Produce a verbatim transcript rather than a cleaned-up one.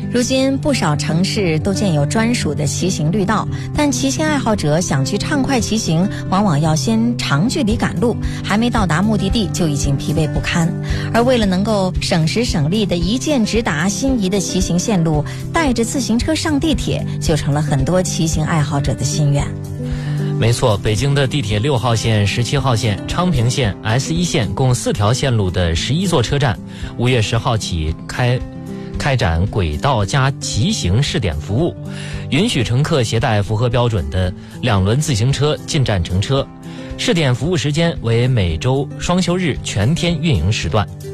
如今不少城市都建有专属的骑行绿道，但骑行爱好者想去畅快骑行，往往要先长距离赶路，还没到达目的地就已经疲惫不堪。而为了能够省时省力的一键直达心仪的骑行线路，带着自行车上地铁就成了很多骑行爱好者的心愿。 没错，北京的地铁六号线、十七号线、昌平线、S 一线共四条线路的十一座车站，五月十号起开开展轨道加骑行试点服务，允许乘客携带符合标准的两轮自行车进站乘车。试点服务时间为每周双休日全天运营时段。